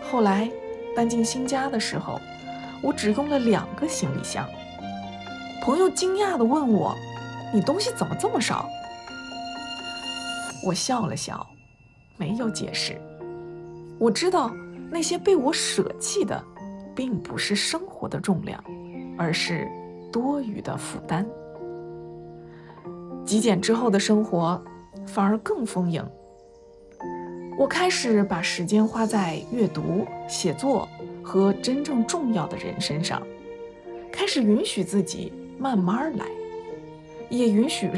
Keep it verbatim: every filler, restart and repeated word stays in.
后来搬进新家的时候，我只用了两个行李箱。朋友惊讶地问我：你东西怎么这么少？我笑了笑，没有解释。我知道那些被我舍弃的并不是生活的重量，而是多余的负担。极简之后的生活反而更丰盈。我开始把时间花在阅读、写作和真正重要的人身上，开始允许自己慢慢来，也允许